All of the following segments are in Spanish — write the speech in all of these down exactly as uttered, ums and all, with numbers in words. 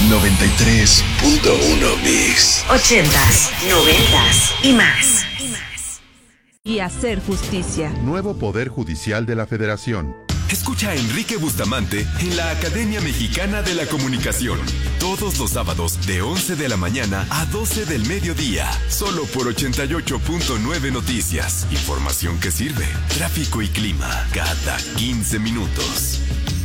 noventa y tres punto uno Mix. Ochentas, noventas y más. Y hacer justicia. Nuevo Poder Judicial de la Federación. Escucha a Enrique Bustamante en la Academia Mexicana de la Comunicación. Todos los sábados de once de la mañana a doce del mediodía. Solo por ochenta y ocho punto nueve Noticias. Información que sirve. Tráfico y clima cada quince minutos.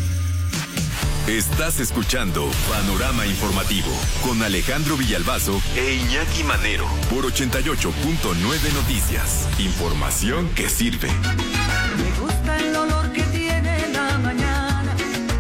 Estás escuchando Panorama Informativo con Alejandro Villalbazo e Iñaki Manero por ochenta y ocho punto nueve Noticias. Información que sirve. Me gusta el olor que tiene la mañana.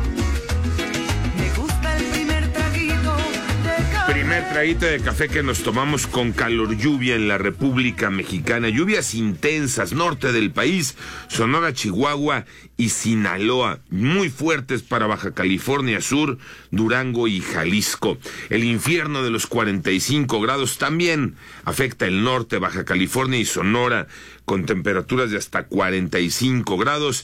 Me gusta el primer traguito de café. Primer traguito de café que nos tomamos con calor lluvia en la República Mexicana. Lluvias intensas, norte del país, Sonora, Chihuahua y Sinaloa, muy fuertes para Baja California Sur, Durango y Jalisco. El infierno de los cuarenta y cinco grados también afecta el norte, Baja California y Sonora, con temperaturas de hasta cuarenta y cinco grados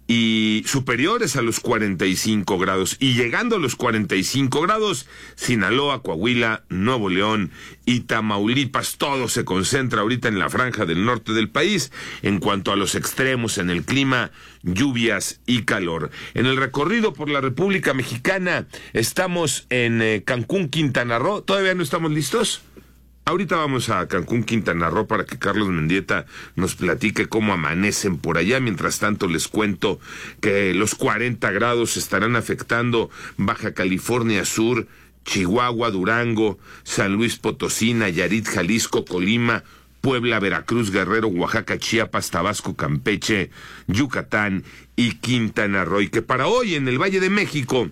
y superiores a los cuarenta y cinco grados. Y llegando a los cuarenta y cinco grados, Sinaloa, Coahuila, Nuevo León y Tamaulipas. Todo se concentra ahorita en la franja del norte del país. En cuanto a los extremos en el clima, lluvias y calor. En el recorrido por la República Mexicana, estamos en eh, Cancún, Quintana Roo. ¿Todavía no estamos listos? Ahorita vamos a Cancún, Quintana Roo, para que Carlos Mendieta nos platique cómo amanecen por allá. Mientras tanto, les cuento que los cuarenta grados estarán afectando Baja California Sur, Chihuahua, Durango, San Luis Potosí, Nayarit, Jalisco, Colima, Puebla, Veracruz, Guerrero, Oaxaca, Chiapas, Tabasco, Campeche, Yucatán y Quintana Roo. Y que para hoy en el Valle de México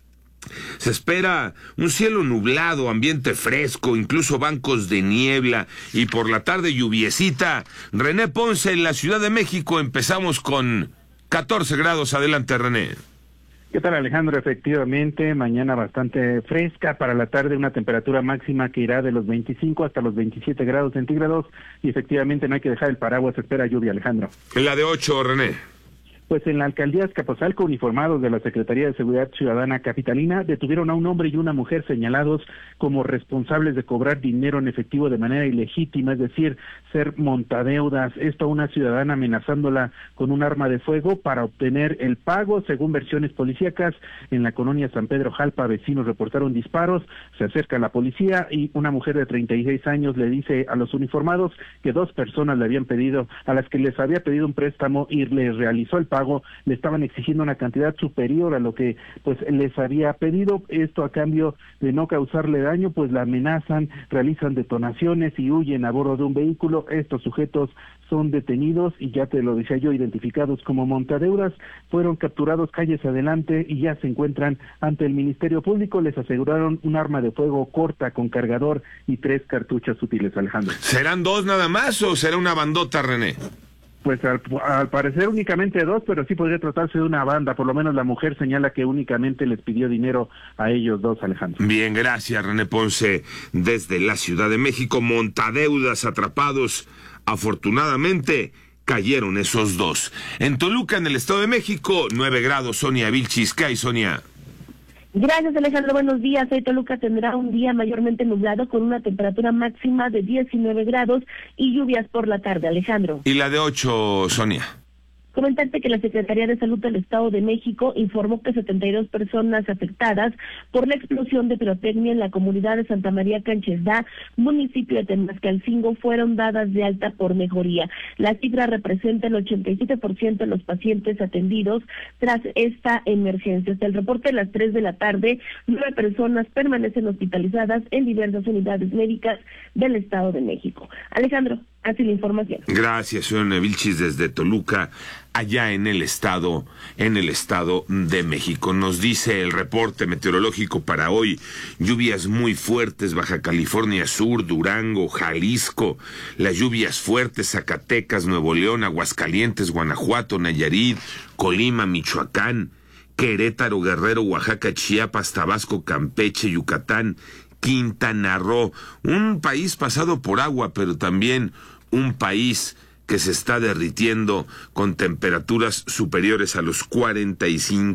se espera un cielo nublado, ambiente fresco, incluso bancos de niebla y por la tarde lluviecita. René Ponce en la Ciudad de México, empezamos con catorce grados. Adelante, René. ¿Qué tal, Alejandro? Efectivamente, mañana bastante fresca, para la tarde una temperatura máxima que irá de los veinticinco hasta los veintisiete grados centígrados y efectivamente no hay que dejar el paraguas, se espera lluvia, Alejandro. En la de ocho, René. Pues en la alcaldía Azcapotzalco, uniformados de la Secretaría de Seguridad Ciudadana capitalina detuvieron a un hombre y una mujer señalados como responsables de cobrar dinero en efectivo de manera ilegítima, es decir, ser montadeudas. Esto a una ciudadana amenazándola con un arma de fuego para obtener el pago. Según versiones policíacas, en la colonia San Pedro Jalpa, vecinos reportaron disparos, se acerca la policía y una mujer de treinta y seis años le dice a los uniformados que dos personas le habían pedido, a las que les había pedido un préstamo y les realizó el pago, le estaban exigiendo una cantidad superior a lo que pues les había pedido. Esto a cambio de no causarle daño, pues la amenazan, realizan detonaciones y huyen a bordo de un vehículo. Estos sujetos son detenidos y ya te lo decía yo, identificados como montadeudas, fueron capturados calles adelante y ya se encuentran ante el Ministerio Público. Les aseguraron un arma de fuego corta con cargador y tres cartuchos útiles, Alejandro. ¿Serán dos nada más o será una bandota, René? Pues al, al parecer únicamente dos, pero sí podría tratarse de una banda. Por lo menos la mujer señala que únicamente les pidió dinero a ellos dos, Alejandro. Bien, gracias, René Ponce, desde la Ciudad de México. Montadeudas atrapados. Afortunadamente cayeron esos dos. En Toluca, en el Estado de México, nueve grados. Sonia Vilchis. ¿Qué hay, Sonia? Gracias, Alejandro. Buenos días. Hoy Toluca tendrá un día mayormente nublado con una temperatura máxima de diecinueve grados y lluvias por la tarde, Alejandro. ¿Y la de ocho, Sonia? Comentarte que la Secretaría de Salud del Estado de México informó que setenta y dos personas afectadas por la explosión de pirotecnia en la comunidad de Santa María Canchesdá, municipio de Temascalcingo, fueron dadas de alta por mejoría. La cifra representa el ochenta y siete por ciento de los pacientes atendidos tras esta emergencia. Hasta el reporte de las tres de la tarde, nueve personas permanecen hospitalizadas en diversas unidades médicas del Estado de México. Alejandro, así la información. Gracias, señor Vilchis, desde Toluca, allá en el estado, en el Estado de México. Nos dice el reporte meteorológico para hoy: lluvias muy fuertes, Baja California Sur, Durango, Jalisco, las lluvias fuertes, Zacatecas, Nuevo León, Aguascalientes, Guanajuato, Nayarit, Colima, Michoacán, Querétaro, Guerrero, Oaxaca, Chiapas, Tabasco, Campeche, Yucatán, Quintana Roo. Un país pasado por agua, pero también un país que se está derritiendo con temperaturas superiores a los cuarenta y cinco